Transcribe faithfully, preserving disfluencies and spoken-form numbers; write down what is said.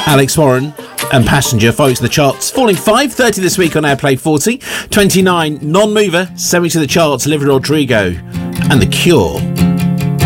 Alex Warren and Passenger, folks, the charts falling five thirty this week on Airplay forty. twenty-nine, Non-Mover, semi to the charts, Olivia Rodrigo and The Cure.